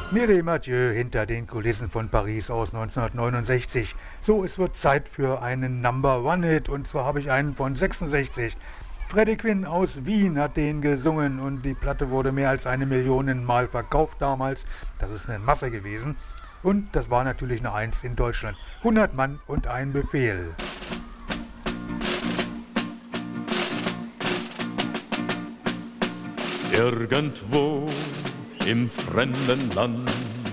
Mireille Mathieu hinter den Kulissen von Paris aus 1969. So, es wird Zeit für einen Number-One-Hit und zwar habe ich einen von 66. Freddie Quinn aus Wien hat den gesungen und die Platte wurde mehr als 1 Million Mal verkauft damals. Das ist eine Masse gewesen. Und das war natürlich eine Eins in Deutschland. 100 Mann und ein Befehl. Irgendwo im fremden Land